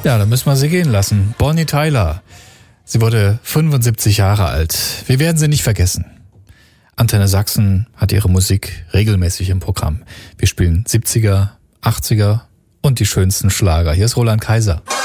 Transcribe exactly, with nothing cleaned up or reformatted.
Ja, dann müssen wir sie gehen lassen. Bonnie Tyler. Sie wurde fünfundsiebzig Jahre alt. Wir werden sie nicht vergessen. Antenne Sachsen hat ihre Musik regelmäßig im Programm. Wir spielen siebziger, achtziger und die schönsten Schlager. Hier ist Roland Kaiser.